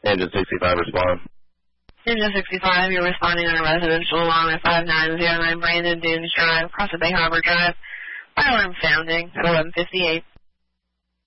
Engine 65, respond. Engine 65, you're responding on a residential alarm at 5909 Brandon Dunes Drive, across the Bay Harbor Drive. Fire alarm sounding at 11:58.